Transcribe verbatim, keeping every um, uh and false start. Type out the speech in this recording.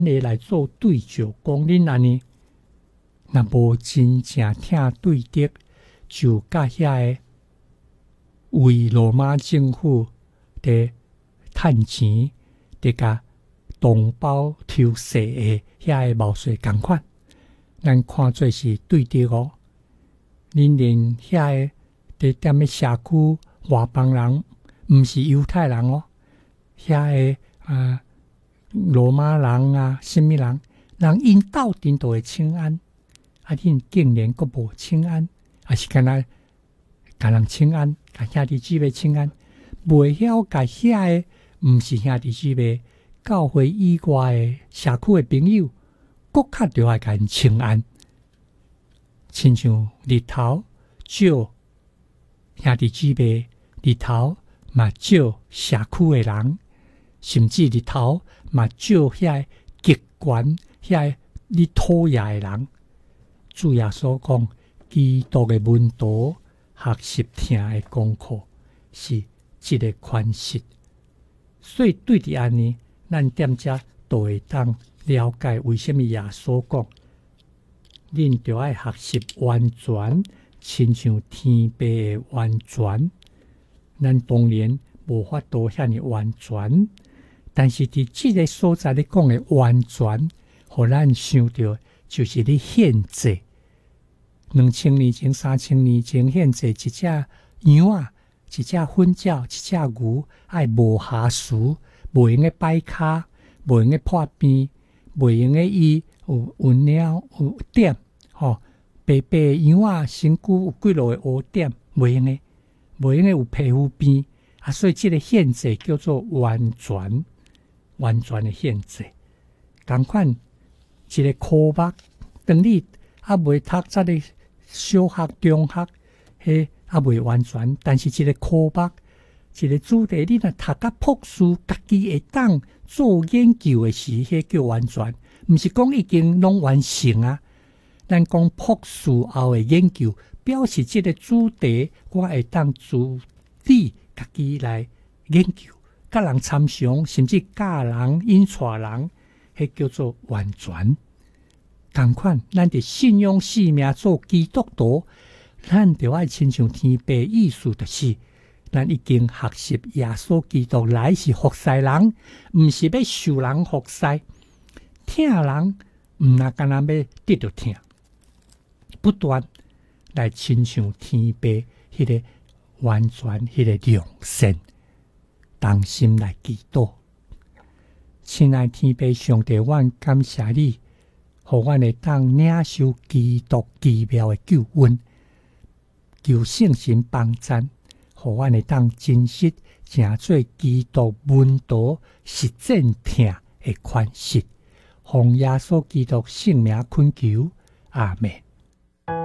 你来做对照，讲恁安尼，若无真正听对的，就甲遐个为罗马政府的趁钱，伫甲同胞抽税的遐个毛税共款，咱看做是对的哦。恁连遐个伫踮咧社区外邦人，毋是犹太人哦，遐个啊罗马人啊，什么人，人因斗阵都会请安，啊，恁竟然阁无请安，啊是干那甲人请安，甲兄弟姊妹请安，袂晓甲遐个毋是兄弟姊妹，教会以外的社区的朋友，搁较着爱甲因请安，亲像日头照兄弟姊妹，日头嘛照社区的人，甚至日头嘛照遐极权遐你讨厌的人。主耶稣讲，基督的门徒学习听的功课是即个款式，所以对伫安尼，咱踮遮都会当了解为什么耶稣讲，恁着爱学习完全，亲像天父的完全。咱当然无法度遐尼完全，但是伫即个所在咧讲的完全，互咱想到就是咧献祭。两千年前、三千年前献祭一只羊啊，一只粉鸟，一只牛，爱无瑕疵，袂用个摆骹，袂用个破边，袂用个伊有有鸟有点，吼、白白的羊啊，身躯有几落个乌点，袂用个，袂用个有皮肤边啊，所以即个献祭叫做完全，完全的献祭。同款一个科目，当你啊未读则个小学、中学，迄啊未完全，但是一个科目，一个主题，你若读甲博士，家己会当做研究的时，迄叫完全，毋是讲已经拢完成啊。咱讲博士后的研究，表示即个主题我会当自己家己来研究，甲人参详，甚至教人、引带人，迄叫做完全。同款，咱伫信仰生命做基督徒，咱着爱亲像天父意思，就是咱已经学习耶稣基督来是服侍人，毋是要受人服侍。听人毋那干那要得着听，不断来亲像天父迄个完全迄个良善，同心来祈祷。亲爱天父上帝，阮感谢你，互阮会当领受基督奇妙的救恩，求圣神帮赞，互阮会当真实成做基督门徒实践听的款式。奉耶稣基督圣名恳求，阿们。